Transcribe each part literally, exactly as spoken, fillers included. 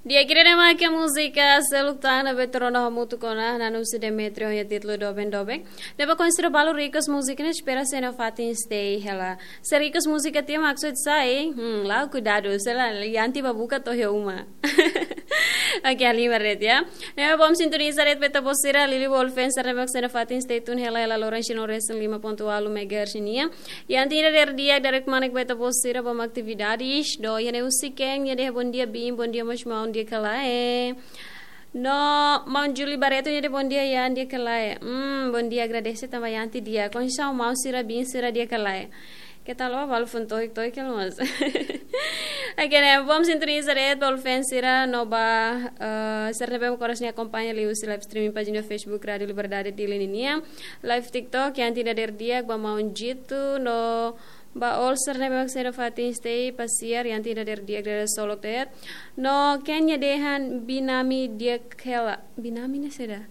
Dia kira nama que música selutana veterana muito cona na no se Demetrio e título doben doben. Deba considerar balu ricas música ne espera ser na fatin stay hela. Se ricas música tem maksud sai, hmm, lá cuidado, se lá yanti babuka to he uma. Aqui ali maret ya. Deba bom sintonizar et beta bosira Lili Wolfen ser na ser na fatin stay tun hela hela Laurentino Resen lima ponto alu megahertz nia. Yanti der dia direct manik beta bosira bom atividades do yene usikeng yede bon dia bim bon dia mas mau dia kalae. No, mau Julie Barreto jadi bom dia ya dia kalae. Hmm, bom dia agradece também anti dia. Com isso mau sira bin sira dia kalae. Que tal o valu fun toik toik el mas. Aquele vamos sintonizar et Wolfen sira no ba serna bem corasnya acompanha ali o live streaming página Facebook Radio Liberdade di Lininia, live TikTok yang tidak der dia ba mau jitu no ba all serna bem sira fatin stay pasiar yang tidak der dia dari solo tet no kenya dehan binami dia kela binami ne seda.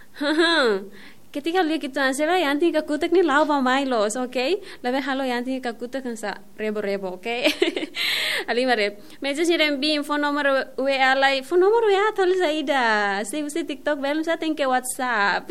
Ketika lihat kita ansela yanti kakutek ni lau pa mai los, okay? Labe halo yanti kakutek kan sa rebo rebo, okay? Ali mare. Message ni rembi phone number we alai phone number we atal saida. Se você TikTok belum sa tem que WhatsApp.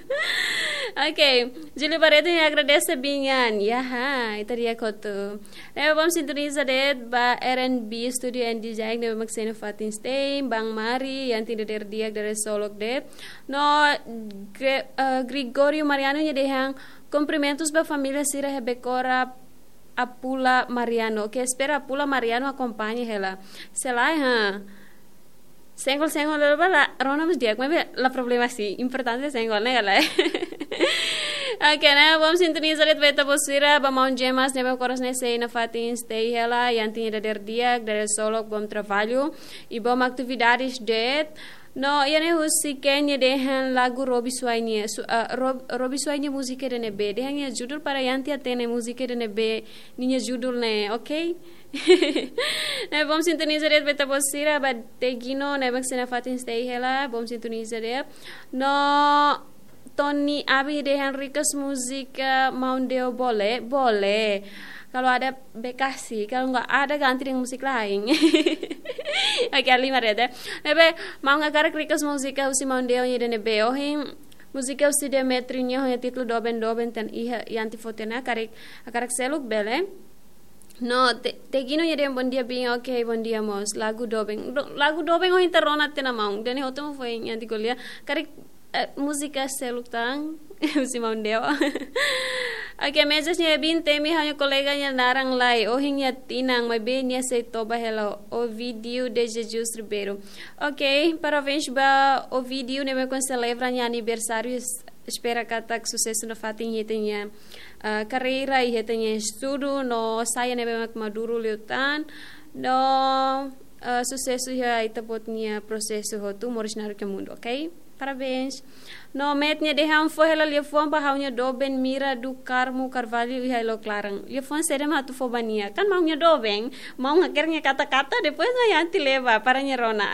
Okay. Julie Barreto yang agradece bingan. Ya ha, itu dia kotu. Eh bom sintoniza det ba R and B Studio and Design de maksena fatin stay Bang Mari yang tidak der dia dari Solok det. No gre, uh, Gregorio Mariano nya dehang cumprimentos ba família Sira Rebecora Apula Mariano que espera Apula Mariano acompanhe ela. Selai ha. Senggol senggol la rona mas dia, mas la problema si importante senggol ne gala. Oke, nah, vamos sintonizar et beta bosira ba mau gemas nebe coras ne sei na fatin stay ela yang tinha der dia der solo bom trabalho e bom atividades det. No, yane husi kenya dehan lagu Robi Suainya, uh, Rob, Robi Suainya musike de nebe, dehan ya judul para yanti atene musike de nebe, ninya judul ne, okay? Ne bom sintonizar et beta bosira ba tegino ne baksena fatin stay hela, bom sintonizar et. No, Tony Abi dehan rikas musika Maundeo boleh, boleh. Kalau ada bekasi, kalau nggak ada ganti dengan musik lain. Oke, lima rete. Nebe mau ngakarak rikas musika usi Maundeo nya de nebe ohing musika usi Demetrinya honya titlu doben doben ten iha yanti fotena karik akarak seluk bele. No, te, te gino nya de bon dia bing okay bon dia mos lagu dobeng. Do, lagu dobeng hoin terona tena mau. Dan hoto mo foi yanti kuliah karik uh, musika seluk tang usi Maundeo. Oke, mesejnya bin temi hanya koleganya narang lai, oh hingga tinang, mas bem nia sei toba hello, o vídeo de Jesus Ribeiro. Ok, parabéns ba o vídeo ne me con celebra nia aniversário, espera kata sucesso no fatin hetenya uh, carreira e hetenya estudo no saya ne me maduro liutan no uh, sucesso ya itapotnya processo hotu morisnaru ke mundo, ok? Parabéns. No metnya deham fo hela lia fo ba haunya doben mira du karmu carvalho e helo clarang. Lia fo sere ma tu fo bania. Kan maunya dobeng, mau ngakernya kata-kata depois no yanti leva para nyerona.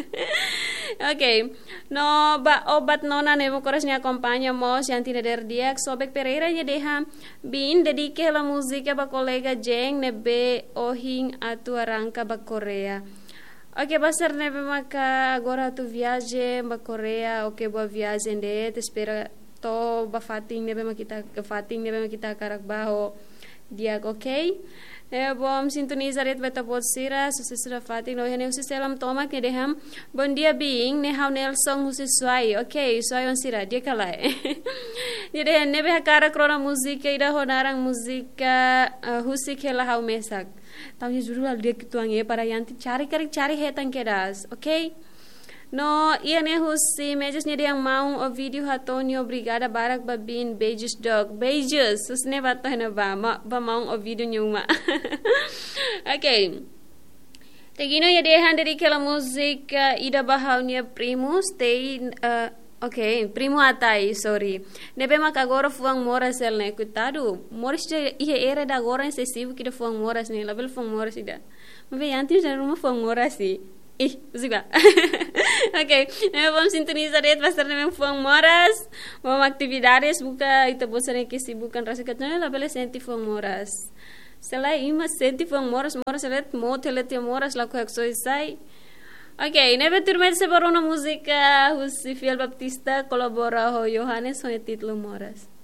Okay. No ba obat nona nevo corasnya acompaña mos yanti der diak sobek Pereira nya deham bin dedike la música ba colega Jeng nebe ohing atu arranca ba Korea. Ok, basar nebe maka agora tu viaje ba Korea, ok boa viagem de te espera to ba fating nebe makita ke fating nebe makita karak baho dia ok. Eh bom sintonizar et beta potsira successora fating no hene usi selam toma ke deham bon dia bing ne hau Nelson usi suai. Ok, suai on sira dia kalai. Dia de nebe karak krona musika ida honarang musika uh, husi kela hau mesak. Tahunya judul al dia kituange para yanti cari cari cari hetan kedas, okay? No, ia ne husi mejasnya dia yang mau o video hatonio brigada barak babin beijos dog beijos susne bato hena ba ma ba mau o video nyuma. Okay. Tegino ya dehan dari kela musik uh, ida bahaunya primus stay uh, ok, primo atai, sorry. Nebe mak agora fuang moras el ne kutadu. Moras je ihe era da agora excessivo que fuang moras ne, label fuang moras ida. Mas bem antes já rumah fuang moras si. Ih, ziba. Ok, nebe vamos sintonizar et bastar nebe fuang moras. Vamos atividades buka ita bosan que si bukan rasa katna label senti fuang moras. Setelah ima senti fuang moras moras elet mo telet moras laku exercise. Ok, neve turmetse para una música, o Fiel Baptista colabora com Johannes com o título Moras.